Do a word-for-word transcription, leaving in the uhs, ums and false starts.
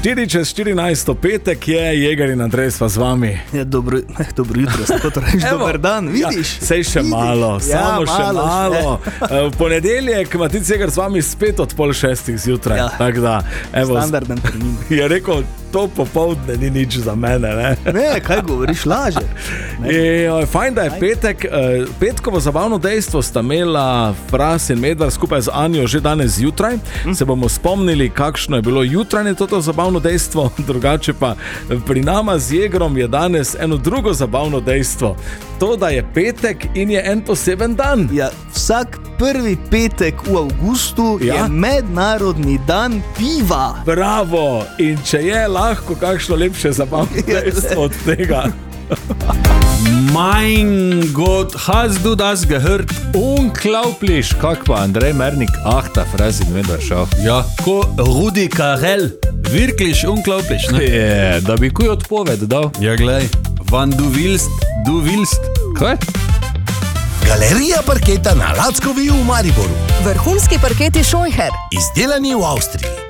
štiri čez štirinajst petek je, Jeger in Andrej sva z vami. Ja, dobro, eh, dobro jutro, tako to reči, dober dan, vidiš? Ja, sej še vidiš. malo, ja, samo še malo. malo. V ponedeljek, Matic Jeger z vami spet od pol šestih zjutraj. Ja. Tak da, evo, standarden termin. je rekel, to popoldne ni nič za mene, ne? Ne, kaj govoriš, laže. Je, fajn, da je petek. Petkovo zabavno dejstvo sta imela Fras in Medvar skupaj z Anjo že danes zjutraj. Se bomo spomnili, kakšno je bilo jutranje toto zabavno dejstvo, drugače pa pri nama z Jegrom je danes eno drugo zabavno dejstvo. To, da je petek in je en poseben dan. Ja, vsak prvi petek v avgustu Ja. je mednarodni dan piva. Bravo! In če je lahko kakšno lepše zabavno dejstvo od tega. Mein Gott, hast du das gehört? Unglaublich, kak pa Andrej Mernik, ach, ta Fras in Medvar šel. Ja, ko Rudi Carrell. Wirklich unglaublich, ne? Je, da bi kuj odpoved dal. Ja, glej, wann du willst, du willst. Kaj? Galerija parketa na Lackovi v Mariboru. Vrhunski parketi Scheucher. Izdelani v Avstriji.